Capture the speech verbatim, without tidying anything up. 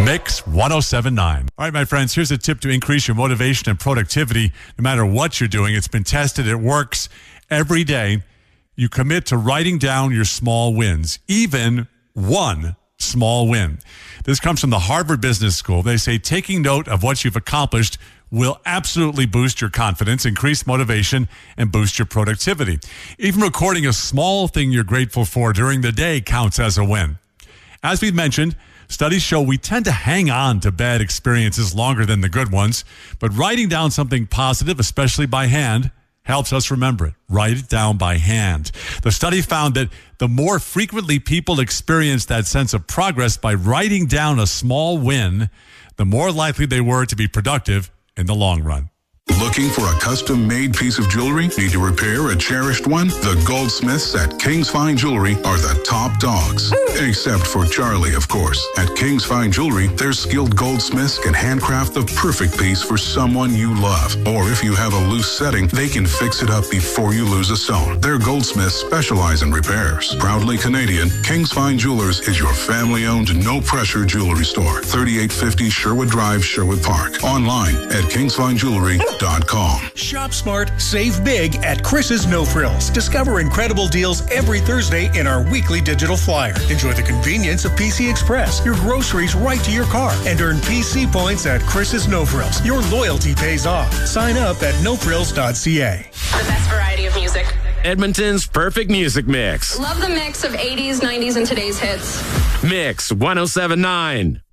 Mix one oh seven point nine. All right, my friends, here's a tip to increase your motivation and productivity no matter what you're doing. It's been tested. It works every day. You commit to writing down your small wins, even one small win. This comes from the Harvard Business School. They say taking note of what you've accomplished will absolutely boost your confidence, increase motivation, and boost your productivity. Even recording a small thing you're grateful for during the day counts as a win. As we've mentioned, studies show we tend to hang on to bad experiences longer than the good ones, but writing down something positive, especially by hand, helps us remember it. Write it down by hand. The study found that the more frequently people experience that sense of progress by writing down a small win, the more likely they were to be productive in the long run. Looking for a custom-made piece of jewelry? Need to repair a cherished one? The goldsmiths at King's Fine Jewelry are the top dogs. Except for Charlie, of course. At King's Fine Jewelry, their skilled goldsmiths can handcraft the perfect piece for someone you love. Or if you have a loose setting, they can fix it up before you lose a stone. Their goldsmiths specialize in repairs. Proudly Canadian, King's Fine Jewelers is your family-owned, no-pressure jewelry store. thirty-eight fifty Sherwood Drive, Sherwood Park. Online at kings fine jewelry dot com. Shop smart, save big at Chris's No Frills. Discover incredible deals every Thursday in our weekly digital flyer. Enjoy the convenience of P C Express, your groceries right to your car, and earn P C points at Chris's No Frills. Your loyalty pays off. Sign up at no frills dot c a. The best variety of music. Edmonton's perfect music mix. Love the mix of eighties, nineties, and today's hits. Mix one oh seven point nine.